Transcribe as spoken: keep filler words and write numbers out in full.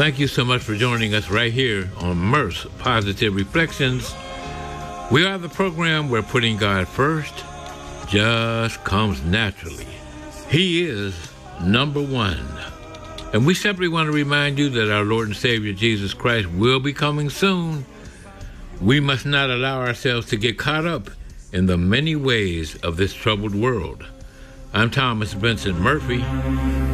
Thank you so much for joining us right here on Murph's Positive Reflections. We are the program where putting God first just comes naturally. He is number one. And we simply want to remind you that our Lord and Savior Jesus Christ will be coming soon. We must not allow ourselves to get caught up in the many ways of this troubled world. I'm Thomas Benson Murphy.